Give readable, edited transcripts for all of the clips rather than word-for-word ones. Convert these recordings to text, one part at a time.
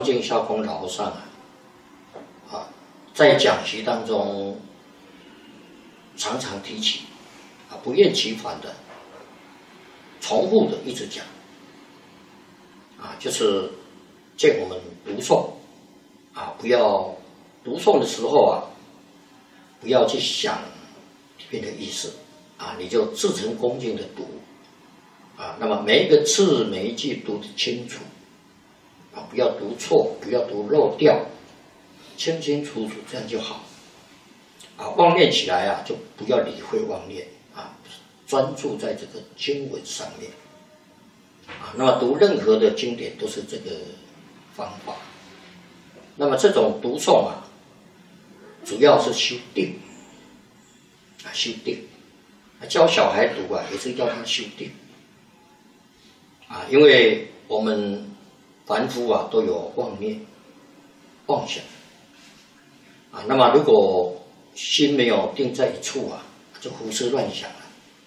净孝公老和尚在讲习当中常常提起不厌其烦的、重复的一直讲就是见我们读诵不要读诵的时候不要去想里面的意思你就自诚恭敬的读那么每一个字每一句读得清楚不要读错，不要读漏掉，清清楚楚，这样就好妄念起来就不要理会妄念专注在这个经文上面那么读任何的经典都是这个方法。那么这种读诵主要是修定修定教小孩读也是要他修定因为我们凡夫都有妄念妄想那么如果心没有定在一处就胡思乱想了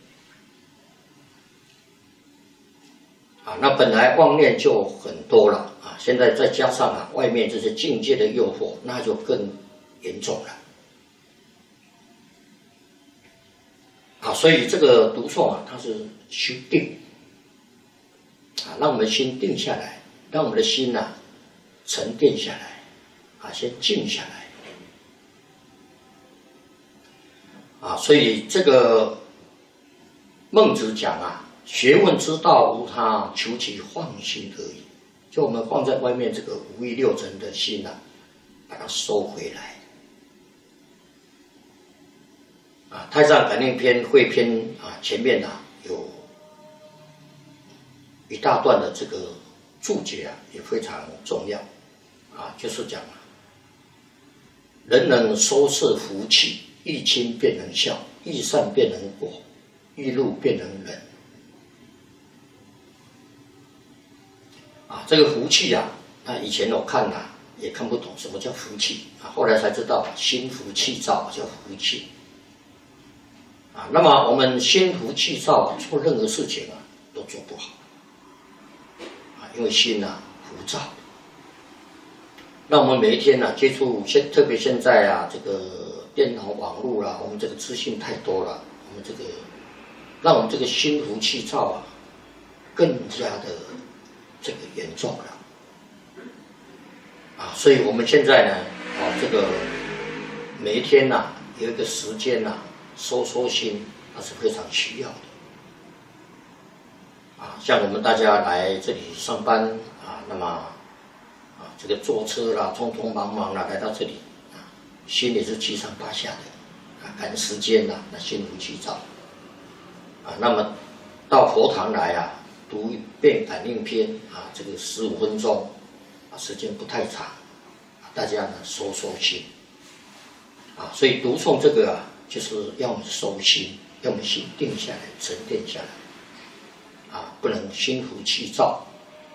那本来妄念就很多了现在再加上外面这些境界的诱惑，那就更严重了所以这个读诵它是修定让我们心定下来，让我们的心沉淀下来先静下来所以这个孟子讲学问之道无他，求其放心而已。就我们放在外面这个五欲六尘的心把它收回来太上感应篇汇篇前面有一大段的这个注解也非常重要就是讲人能收摄福气，欲亲便能孝，欲善便能果，欲怒便能忍这个福气以前我看也看不懂什么叫福气后来才知道心浮气躁叫福气那么我们心浮气躁做任何事情都做不好因为心浮躁。那我们每一天接触特别现在这个电脑网络我们这个资讯太多了，我们这个让我们这个心浮气躁更加的这个严重了所以我们现在呢这个每一天有一个时间收心那是非常需要的像我们大家来这里上班那么这个坐车匆匆忙忙来到这里心也是七上八下的赶时间那心浮气躁那么到佛堂来读一遍感应篇这个15分钟时间不太长大家收心所以读诵这个就是要我们收心，要我们心定下来沉淀下来不能心浮气躁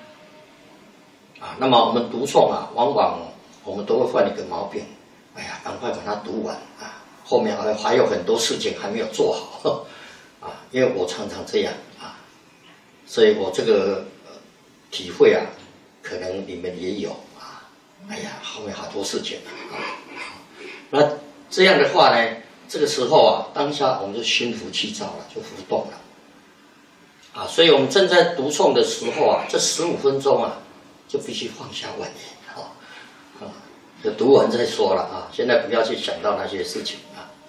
那么我们读诵往往我们都会犯一个毛病，赶快把它读完后面还有很多事情还没有做好因为我常常这样所以我这个体会可能你们也有后面好多事情那这样的话呢，这个时候当下我们就心浮气躁了，就浮动了所以我们正在读诵的时候这15分钟就必须放下妄念就读完再说了现在不要去想到那些事情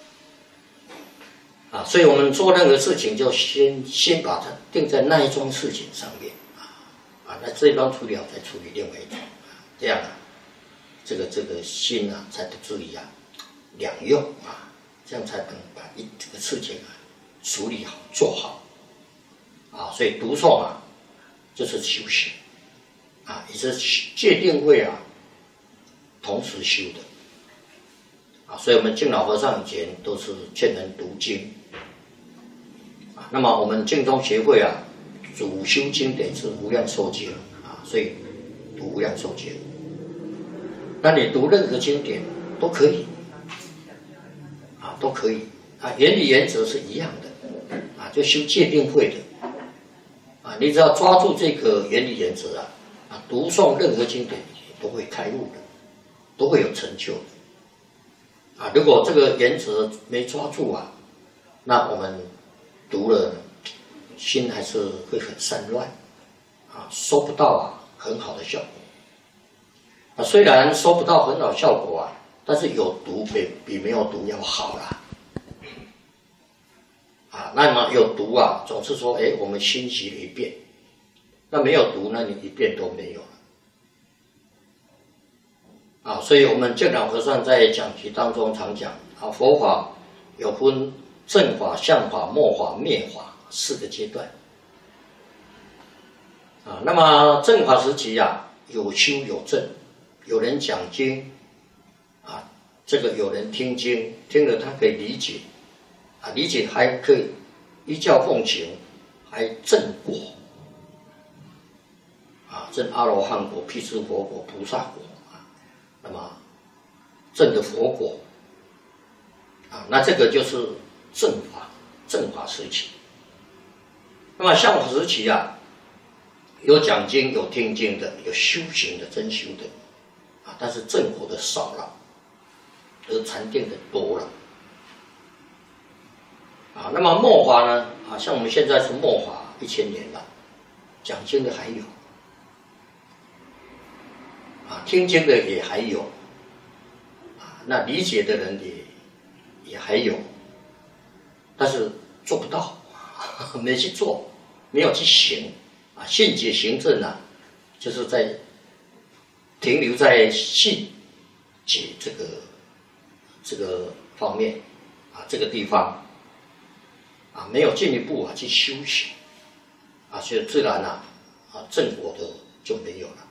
所以我们做任何事情就先把它定在那一桩事情上面那这一桩处理好再处理另外一桩这样这个心才不至于两用这样才能把这个事情处理好做好所以读诵就是修行也是戒定慧同时修的所以我们净老和尚以前都是劝人读经那么我们净宗协会主修经典是无量寿经所以读无量寿经。那你读任何经典都可以都可以原理原则是一样的就修戒定慧的你只要抓住这个原理原则读诵任何经典都会开悟的，都会有成就的。啊，如果这个原则没抓住啊，那我们读了，心还是会很散乱，啊，收不到啊很好的效果。啊，虽然收不到很好效果啊，但是有读比没有读要好啦。啊，那么有读啊，总是说，哎，我们欣习了一遍；那没有读，那你一遍都没有了。啊，所以我们净老和尚在讲题当中常讲啊，佛法有分正法、相法、末法、灭法4个阶段。啊，那么正法时期啊，有修有证，有人讲经，啊，这个有人听经，听了他可以理解，啊，理解还可以依教奉行，还证果，啊，证阿罗汉果、辟支佛果、菩萨果。那么证的佛果啊，那这个就是正法时期。那么相法时期啊，有讲经、有听经的，有修行的、真修的啊，但是正果的少了，而禅定的多了啊。那么末法呢啊，像我们现在是末法1000年了，讲经的还有。啊，听经的也还有，啊，那理解的人也还有，但是做不到，没去做，没有去行，啊，信解行证啊，就是在停留在信解这个方面，啊，这个地方，啊，没有进一步啊去修行，啊，所以自然啊正果的就没有了。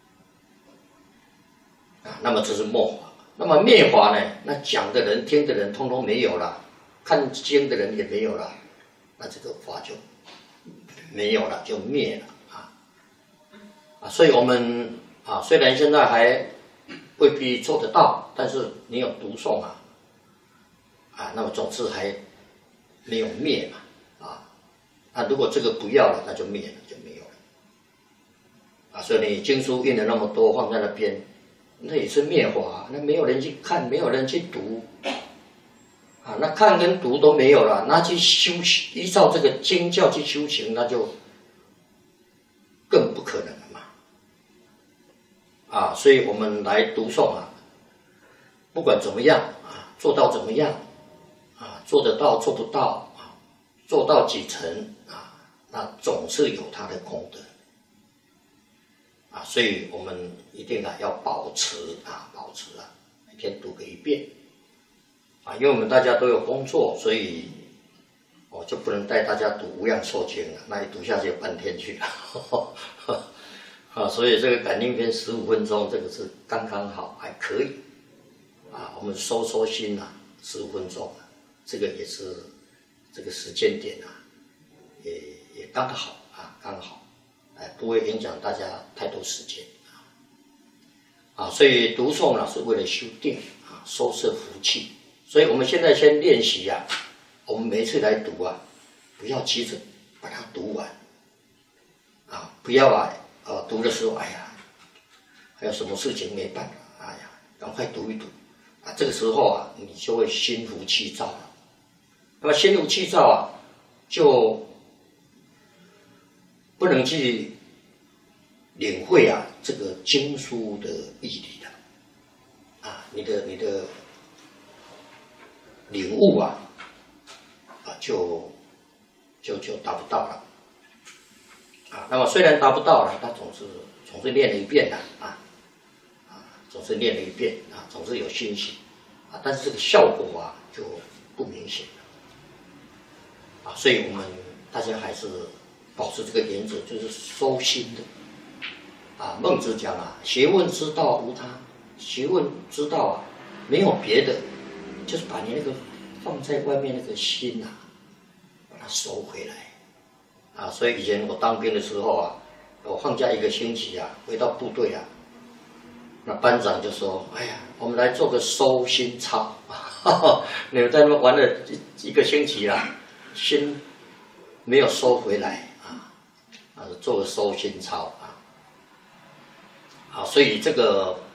那么这是末法，那么灭法呢？那讲的人、听的人，通通没有了，看经的人也没有了，那这个法就没有了，就灭了啊！所以我们啊，虽然现在还未必做得到，但是你有读诵啊，那么总是还没有灭嘛如果这个不要了，那就灭了，就没有了啊！所以你经书印了那么多，放在那边。那也是灭法，那没有人去看，没有人去读，啊，那看跟读都没有了，那去修行，依照这个经教去修行，那就更不可能了嘛，啊，所以我们来读诵啊，不管怎么样啊，做到怎么样啊，做得到做不到啊，做到几成啊，那总是有它的功德。啊，所以我们一定要保持每天读个1遍啊，因为我们大家都有工作，所以我就不能带大家读《无量寿经》了，那一读下去半天去了啊，所以这个感应篇15分钟，这个是刚刚好，还可以啊。我们收心15分钟，这个也是这个时间点也刚好刚好。不会影响大家太多时间所以读诵是为了修定收摄福气。所以我们现在先练习我们每一次来读不要急着把它读完不要读的时候还有什么事情没办法赶快读一读这个时候你就会心浮气躁了。那么心浮气躁就不能去领会这个经书的义理了你的领悟就达不到了那么虽然达不到了，他总是练了一遍总是练了一遍总是有欣喜但是这个效果就不明显了所以我们大家还是保持这个原则，就是收心的孟子讲学问之道无他，学问之道没有别的，就是把你那个放在外面那个心把它收回来所以以前我当兵的时候我放假1个星期回到部队那班长就说：“哎呀，我们来做个收心操你们在那玩了1个星期心没有收回来做个收心操啊，所以这个